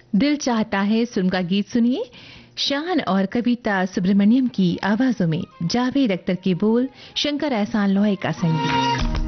दिल चाहता है फिल्म का गीत सुनिए। शान और कविता सुब्रमण्यम की आवाजों में, जावेद अख्तर के बोल, शंकर एहसान लोई का संगीत।